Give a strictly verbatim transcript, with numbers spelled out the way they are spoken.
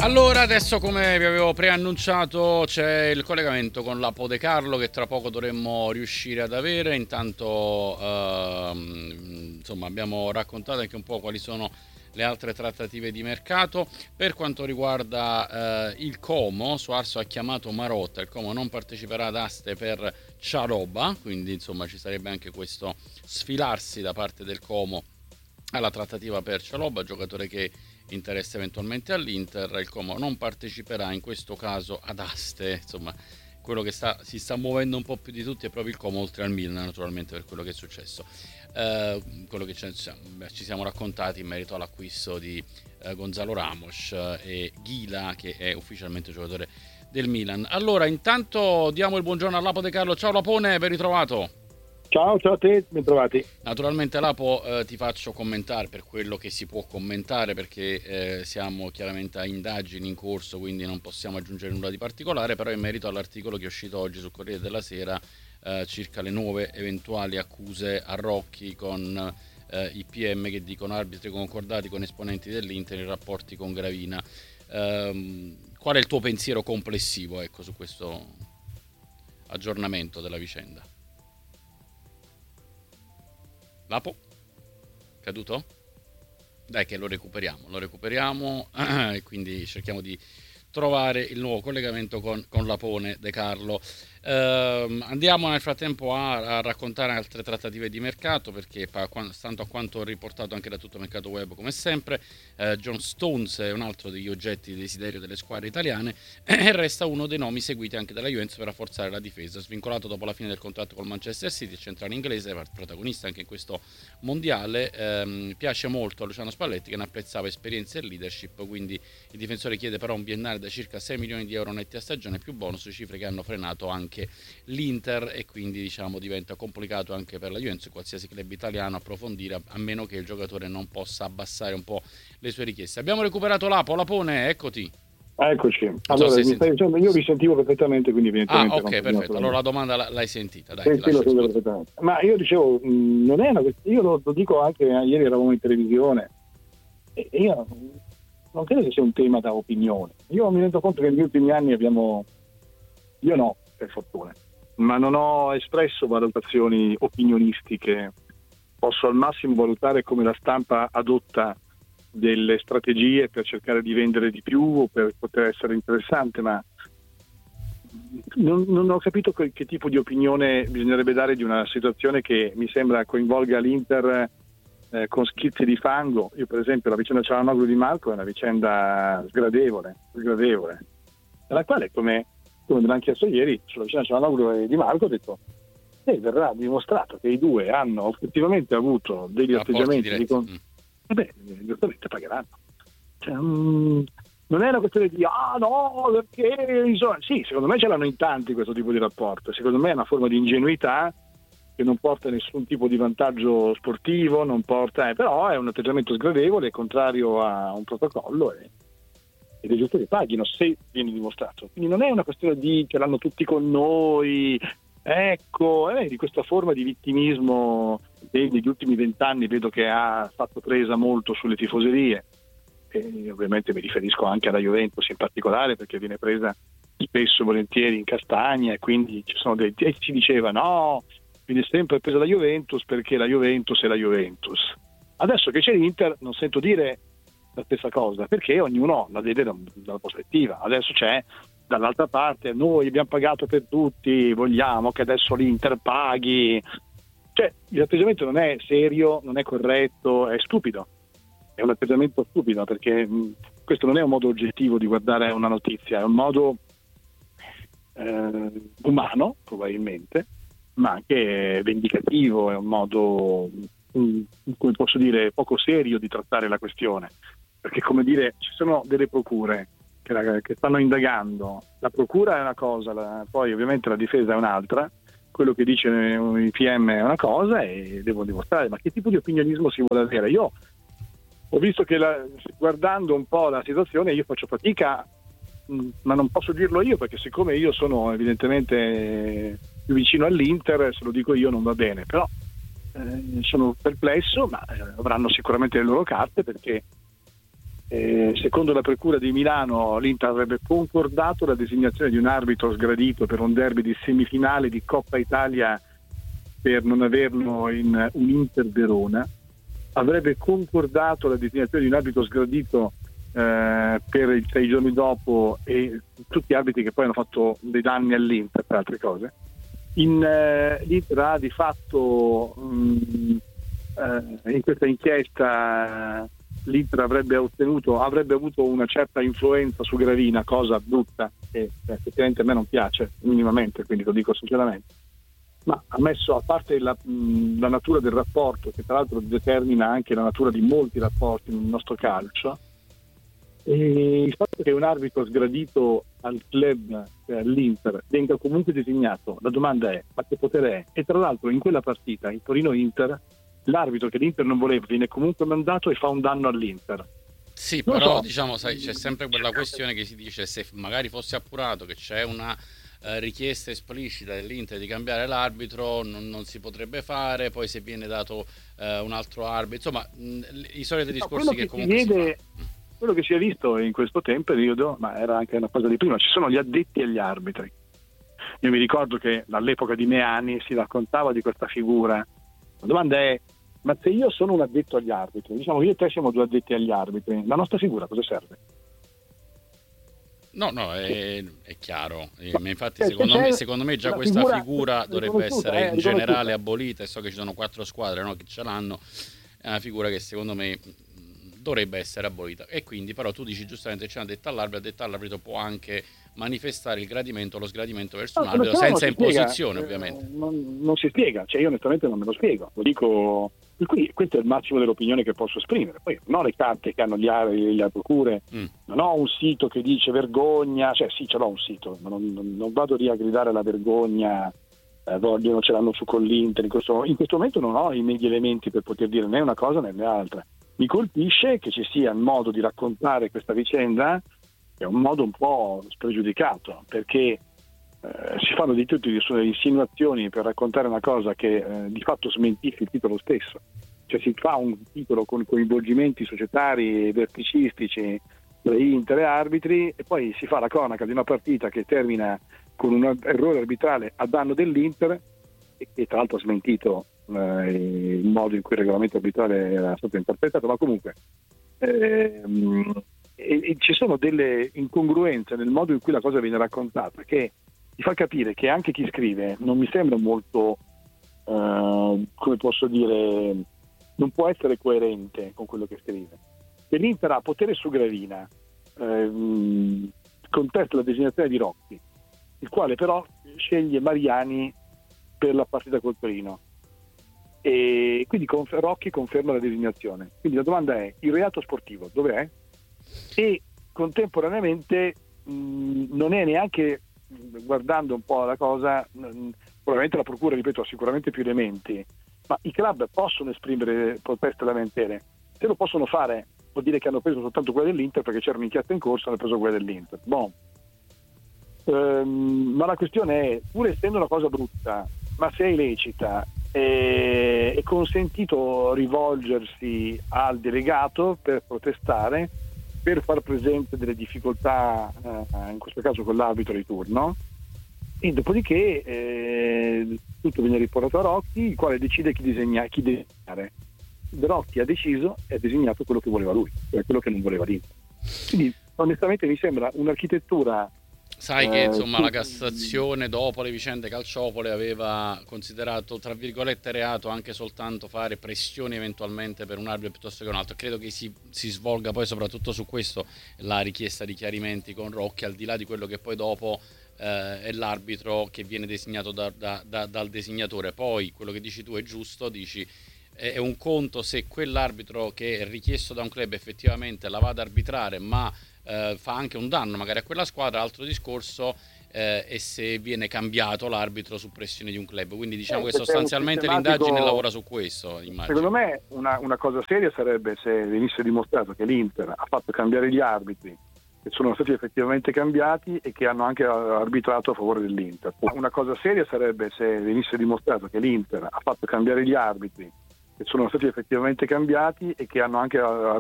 Allora, adesso come vi avevo preannunciato c'è il collegamento con Lapo De Carlo che tra poco dovremmo riuscire ad avere. Intanto ehm, insomma abbiamo raccontato anche un po' quali sono le altre trattative di mercato. Per quanto riguarda eh, il Como, Suarso ha chiamato Marotta, il Como non parteciperà ad aste per Cialoba, quindi insomma ci sarebbe anche questo sfilarsi da parte del Como alla trattativa per Cialoba, giocatore che interessa eventualmente all'Inter. Il Como non parteciperà in questo caso ad aste, insomma quello che sta, si sta muovendo un po' più di tutti è proprio il Como, oltre al Milan naturalmente per quello che è successo, eh, quello che ci siamo raccontati in merito all'acquisto di eh, Gonzalo Ramos eh, e Ghila, che è ufficialmente giocatore del Milan. Allora intanto diamo il buongiorno a Lapo De Carlo. Ciao Lapone, ben ritrovato. Ciao, ciao a te, ben trovati. Naturalmente Lapo eh, ti faccio commentare per quello che si può commentare, perché eh, siamo chiaramente a indagini in corso, quindi non possiamo aggiungere nulla di particolare, però in merito all'articolo che è uscito oggi sul Corriere della Sera eh, circa le nuove eventuali accuse a Rocchi con eh, i P M che dicono arbitri concordati con esponenti dell'Inter in rapporti con Gravina. Eh, qual è il tuo pensiero complessivo, ecco, su questo aggiornamento della vicenda? Lapo? Caduto? Dai che lo recuperiamo, lo recuperiamo e quindi cerchiamo di trovare il nuovo collegamento con, con Lapone De Carlo. Eh, andiamo nel frattempo a, a raccontare altre trattative di mercato, perché stando a quanto riportato anche da Tutto Mercato Web come sempre, eh, John Stones è un altro degli oggetti di desiderio delle squadre italiane e resta uno dei nomi seguiti anche dalla Juventus per rafforzare la difesa. Svincolato dopo la fine del contratto col Manchester City, il centrale inglese, protagonista anche in questo mondiale, ehm, piace molto a Luciano Spalletti, che ne apprezzava esperienza e leadership, quindi il difensore chiede però un biennale da circa sei milioni di euro netti a stagione più bonus, cifre che hanno frenato anche l'Inter, e quindi diciamo diventa complicato anche per la Juventus, qualsiasi club italiano, approfondire, a meno che il giocatore non possa abbassare un po' le sue richieste. Abbiamo recuperato Lapo. Lapone, eccoti. Eccoci. Allora, so mi senti... stai dicendo, io vi sentivo perfettamente, quindi evidentemente Ah, ok, perfetto. Allora la domanda l'hai sentita, dai, sì, ti lascio sì, perfettamente. Ma io dicevo, mh, non è una questione, io lo, lo dico anche, eh, ieri eravamo in televisione e io non credo che sia un tema da opinione. Io mi rendo conto che negli ultimi anni abbiamo, io no, per fortuna, ma non ho espresso valutazioni opinionistiche. Posso al massimo valutare come la stampa adotta delle strategie per cercare di vendere di più o per poter essere interessante, ma non, non ho capito che, che tipo di opinione bisognerebbe dare di una situazione che mi sembra coinvolga l'Inter eh, con schizzi di fango. Io per esempio la vicenda Cialanoglu di Marco è una vicenda sgradevole, sgradevole, nella quale, come come me l'hanno chiesto ieri sulla vicenda Cialanoglu e Di Marco, ho detto eh, verrà dimostrato che i due hanno effettivamente avuto degli Rapporti atteggiamenti diretti. di con... mm. e beh, giustamente pagheranno. Cioè, um, non è una questione di ah no, perché insomma, sì, secondo me ce l'hanno in tanti questo tipo di rapporto, secondo me è una forma di ingenuità che non porta nessun tipo di vantaggio sportivo, non porta, eh, però è un atteggiamento sgradevole, contrario a un protocollo, e, ed è giusto che paghino se viene dimostrato. Quindi non è una questione di ce l'hanno tutti con noi, ecco, eh, di questa forma di vittimismo che negli ultimi vent'anni vedo che ha fatto presa molto sulle tifoserie, e ovviamente mi riferisco anche alla Juventus in particolare, perché viene presa spesso e volentieri in castagna, e quindi ci sono dei, e si diceva no, viene sempre presa la Juventus perché la Juventus è la Juventus. Adesso che c'è l'Inter non sento dire la stessa cosa, perché ognuno la vede da, dalla prospettiva. Adesso c'è dall'altra parte, noi abbiamo pagato per tutti, vogliamo che adesso l'Inter paghi. Cioè, l'atteggiamento non è serio, non è corretto, è stupido. È un atteggiamento stupido, perché mh, questo non è un modo oggettivo di guardare una notizia, è un modo eh, umano, probabilmente, ma anche vendicativo, è un modo, mh, come posso dire, poco serio di trattare la questione. Perché, come dire, ci sono delle procure che, la, che stanno indagando, la procura è una cosa, la, poi ovviamente la difesa è un'altra, quello che dice i P M è una cosa e devono dimostrare, ma che tipo di opinionismo si vuole avere? Io ho visto che la, guardando un po' la situazione io faccio fatica, mh, ma non posso dirlo io, perché siccome io sono evidentemente più vicino all'Inter, se lo dico io non va bene, però eh, sono perplesso, ma eh, avranno sicuramente le loro carte, perché Eh, secondo la Procura di Milano l'Inter avrebbe concordato la designazione di un arbitro sgradito per un derby di semifinale di Coppa Italia per non averlo in un Inter Verona, avrebbe concordato la designazione di un arbitro sgradito eh, per i sei giorni dopo, e tutti arbitri che poi hanno fatto dei danni all'Inter per altre cose. In, eh, L'Inter ha di fatto mh, eh, in questa inchiesta l'Inter avrebbe ottenuto, avrebbe avuto una certa influenza su Gravina, cosa brutta che effettivamente a me non piace minimamente, quindi lo dico sinceramente. Ma ammesso, a parte la, mh, la natura del rapporto, che tra l'altro determina anche la natura di molti rapporti nel nostro calcio, e il fatto che un arbitro sgradito al club, cioè all'Inter, venga comunque designato, la domanda è: ma che potere è? E tra l'altro in quella partita, in Torino-Inter, l'arbitro che l'Inter non voleva viene comunque mandato e fa un danno all'Inter. Sì, Non però so. diciamo, sai, c'è sempre quella questione che si dice: se magari fosse appurato che c'è una eh, richiesta esplicita dell'Inter di cambiare l'arbitro, non, non si potrebbe fare, poi se viene dato eh, un altro arbitro, insomma, mh, i soliti discorsi No, che, che comunque si vede, si fa. quello che si è visto in questo tempo, periodo, ma era anche una cosa di prima, ci sono gli addetti agli arbitri. Io mi ricordo che all'epoca di Meani si raccontava di questa figura. La domanda è: ma se io sono un addetto agli arbitri, diciamo che io e te siamo due addetti agli arbitri, la nostra figura cosa serve? No, no, è, è chiaro. Eh, Ma infatti, Eh, secondo c'è me, secondo me già questa figura, figura dovrebbe riconosciuta, essere eh, in generale riconosciuta. abolita. E so che ci sono quattro squadre, no, che ce l'hanno. È una figura che secondo me mh, dovrebbe essere abolita. E quindi, però, tu dici giustamente: c'è una detta all'arbitro, detta all'arbitro può anche manifestare il gradimento o lo sgradimento verso No, un arbitro, non senza si spiega, imposizione, eh, ovviamente. non, non si spiega, cioè io onestamente non me lo spiego, lo dico, per cui questo è il massimo dell'opinione che posso esprimere. Poi non ho le carte che hanno gli ari, le procure, Mm. non ho un sito che dice vergogna, cioè sì, ce l'ho un sito, ma non, non, non vado lì a gridare la vergogna, eh, vogliono, ce l'hanno su con l'Inter, in questo, in questo momento non ho i meglio elementi per poter dire né una cosa né l'altra. Mi colpisce che ci sia il modo di raccontare questa vicenda, è un modo un po' spregiudicato, perché eh, si fanno di tutte le insinuazioni per raccontare una cosa che eh, di fatto smentisce il titolo stesso. Cioè si fa un titolo con coinvolgimenti societari e verticistici tra Inter e arbitri, e poi si fa la cronaca di una partita che termina con un errore arbitrale a danno dell'Inter, e che tra l'altro ha smentito eh, il modo in cui il regolamento arbitrale era stato interpretato, ma comunque ehm, e, e ci sono delle incongruenze nel modo in cui la cosa viene raccontata, che ti fa capire che anche chi scrive non mi sembra molto eh, come posso dire, non può essere coerente con quello che scrive. Che l'Inter ha potere su Gravina, ehm, contesta la designazione di Rocchi, il quale però sceglie Mariani per la partita col Torino, e quindi confer- Rocchi conferma la designazione. Quindi la domanda è: il reato sportivo dov'è? E contemporaneamente mh, non è neanche, guardando un po' la cosa, mh, probabilmente la procura, ripeto, ha sicuramente più elementi, ma i club possono esprimere proteste e lamentele. Se lo possono fare, vuol dire che hanno preso soltanto quella dell'Inter, perché c'era un'inchiesta in corso, hanno preso quella dell'Inter. Bon. Ehm, ma la questione è, pur essendo una cosa brutta, ma se è illecita, è, è consentito rivolgersi al delegato per protestare, per far presente delle difficoltà, eh, in questo caso con l'arbitro di turno, e dopodiché eh, tutto viene riportato a Rocchi, il quale decide chi disegna, chi disegnare. Rocchi ha deciso e ha disegnato quello che voleva lui, cioè quello che non voleva l'Inter. Quindi onestamente mi sembra un'architettura. Sai che Eh, insomma sì. la Cassazione, dopo le vicende calciopole, aveva considerato tra virgolette reato anche soltanto fare pressioni eventualmente per un arbitro piuttosto che un altro. Credo che si, si svolga poi soprattutto su questo la richiesta di chiarimenti con Rocchi, al di là di quello che poi dopo eh, è l'arbitro che viene designato da, da, da, dal designatore. Poi quello che dici tu è giusto, dici è un conto se quell'arbitro che è richiesto da un club effettivamente la va ad arbitrare, ma eh, fa anche un danno magari a quella squadra, altro discorso eh, e se viene cambiato l'arbitro su pressione di un club. Quindi diciamo Eh, che se c'è un sostanzialmente sistematico- l'indagine lavora su questo, immagino. Secondo me una, una cosa seria sarebbe se venisse dimostrato che l'Inter ha fatto cambiare gli arbitri, che sono stati effettivamente cambiati e che hanno anche arbitrato a favore dell'Inter. Una cosa seria sarebbe se venisse dimostrato che l'Inter ha fatto cambiare gli arbitri, che sono stati effettivamente cambiati e che hanno anche